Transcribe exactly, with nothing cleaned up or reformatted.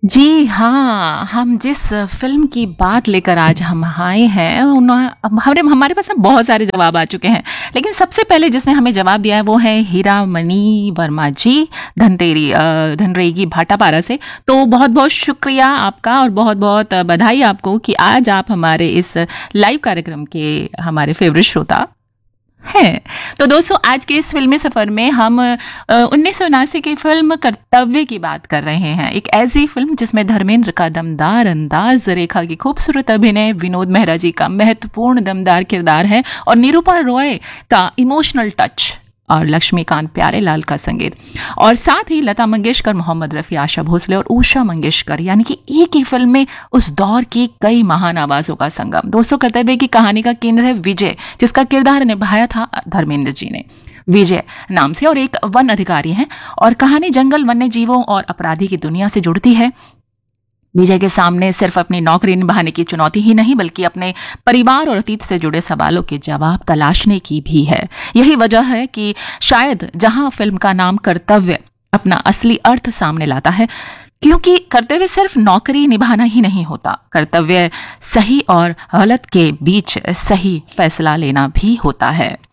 जी हाँ, हम जिस फ़िल्म की बात लेकर आज हम आए हैं, उन हमारे हमारे पास ना बहुत सारे जवाब आ चुके हैं। लेकिन सबसे पहले जिसने हमें जवाब दिया है वो है हीरामणि वर्मा जी, धनतेरी अ, धनरेगी भाटापारा से। तो बहुत-बहुत शुक्रिया आपका और बहुत-बहुत बधाई आपको कि आज आप हमारे इस लाइव कार्यक्रम के हमारे फ़ेवरेट श्रोता हैं। तो दोस्तों आज के इस फ़िल्मी सफ़र में हम अ, उन्नीस सौ उनासी की फ़िल्म कर्तव्य की बात कर रहे हैं। एक ऐसी फ़िल्म जिसमें धर्मेंद्र का दमदार अंदाज़, रेखा की खूबसूरत अभिनय, विनोद मेहरा जी का महत्वपूर्ण दमदार किरदार है और निरूपा रॉय का इमोशनल टच और लक्ष्मीकांत प्यारेलाल का संगीत और साथ ही लता मंगेशकर, मोहम्मद रफ़ी, आशा भोसले और उषा मंगेशकर, यानी कि एक ही फिल्म में उस दौर की कई महान आवाज़ों का संगम। दोस्तों कर्तव्य की कहानी का केंद्र है विजय, जिसका किरदार निभाया था धर्मेंद्र जी ने। विजय नाम से और एक वन अधिकारी हैं और कहानी जंगल, वन्य जीवों और अपराधी की दुनिया से जुड़ती है। विजय के सामने सिर्फ अपनी नौकरी निभाने की चुनौती ही नहीं बल्कि अपने परिवार और अतीत से जुड़े सवालों के जवाब तलाशने की भी है। यही वजह है कि शायद जहां फिल्म का नाम कर्तव्य अपना असली अर्थ सामने लाता है, क्योंकि कर्तव्य सिर्फ नौकरी निभाना ही नहीं होता, कर्तव्य सही और गलत के बीच सही फैसला लेना भी होता है।